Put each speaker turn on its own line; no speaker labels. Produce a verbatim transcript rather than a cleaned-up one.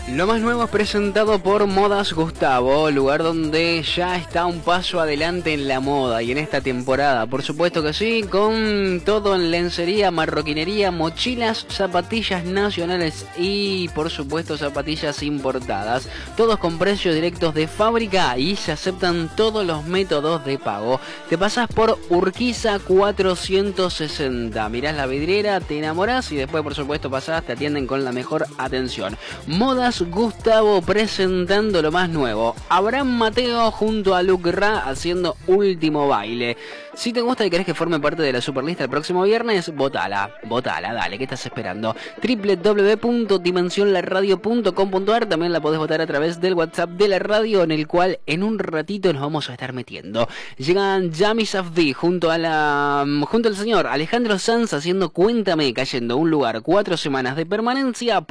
Lo más nuevo es presentado por Modas Gustavo, lugar donde ya está un paso adelante en la moda y en esta temporada, por supuesto que sí, con todo en lencería, marroquinería, mochilas, zapatillas nacionales y por supuesto zapatillas importadas, todos con precios directos de fábrica y se aceptan todos los métodos de pago. Te pasas por Urquiza cuatrocientos sesenta, mirás la vidriera, te enamorás y después por supuesto pasás, te atienden con la mejor atención. Modas Gustavo presentando lo más nuevo. Abraham Mateo junto a Luke Ra haciendo Último Baile. Si te gusta y querés que forme parte de la Superlista el próximo viernes, votala, votala, dale, ¿qué estás esperando? doble u doble u doble u punto dimensión la radio punto com punto a r. También la podés votar a través del WhatsApp de la radio, en el cual en un ratito nos vamos a estar metiendo. Llegan Yami Safdie junto a la junto al señor Alejandro Sanz haciendo Cuéntame, cayendo un lugar, cuatro semanas de permanencia.